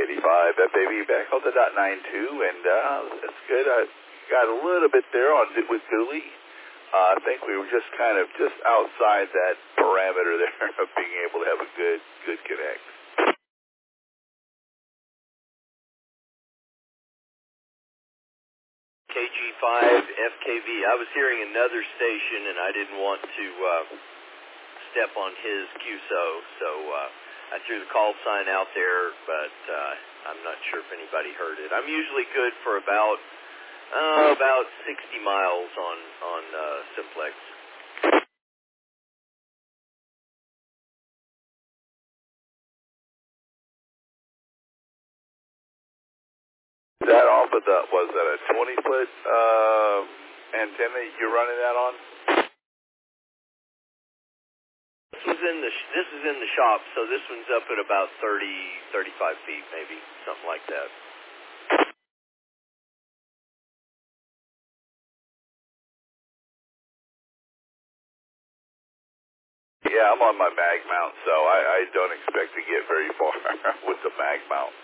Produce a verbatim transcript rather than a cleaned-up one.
eighty-five F A V back on the dot nine two, and uh, that's good. I got a little bit there on with Dooley. Uh, I think we were just kind of just outside that parameter there of being able to have a good, good connect. K G five F K V. I was hearing another station, and I didn't want to uh, step on his Q S O, so uh, I threw the call sign out there, but uh, I'm not sure if anybody heard it. I'm usually good for about uh, about sixty miles on on uh, simplex. That off of the, was that a twenty foot uh, antenna you're running that on? This was in the sh this is in the shop, so this one's up at about thirty, thirty-five feet, maybe something like that. Yeah, I'm on my mag mount, so I, I don't expect to get very far with the mag mount.